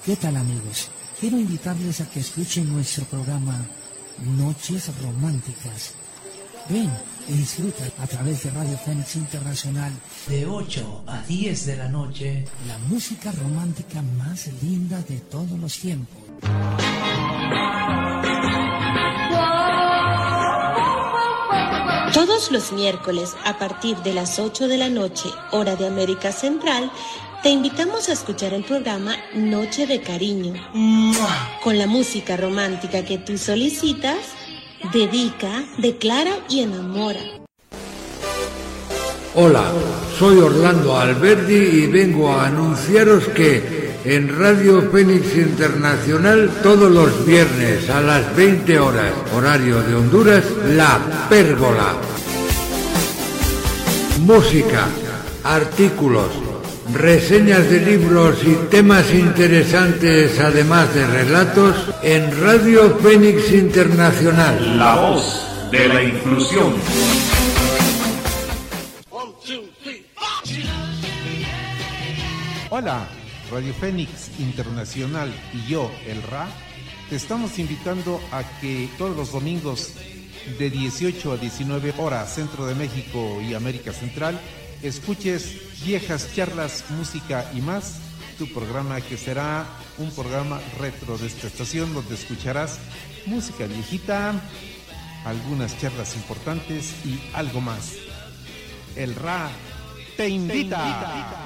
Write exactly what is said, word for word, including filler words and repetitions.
¿Qué tal, amigos? Quiero invitarles a que escuchen nuestro programa Noches Románticas. Ven y disfruta a través de Radio Fénix Internacional de ocho a diez de la noche la música romántica más linda de todos los tiempos. Todos los miércoles a partir de las ocho de la noche, hora de América Central, te invitamos a escuchar el programa Noche de Cariño. Con la música romántica que tú solicitas, dedica, declara y enamora. Hola, soy Orlando Alberdi y vengo a anunciaros que en Radio Fénix Internacional todos los viernes a las veinte horas, horario de Honduras, La Pérgola. Música, artículos, reseñas de libros y temas interesantes, además de relatos, en Radio Fénix Internacional. La voz de la inclusión. Hola, Radio Fénix Internacional y yo, el Ra, te estamos invitando a que todos los domingos de dieciocho a diecinueve horas, Centro de México y América Central, escuches Viejas Charlas, Música y Más, tu programa que será un programa retro de esta estación donde escucharás música viejita, algunas charlas importantes y algo más. El Ra te invita.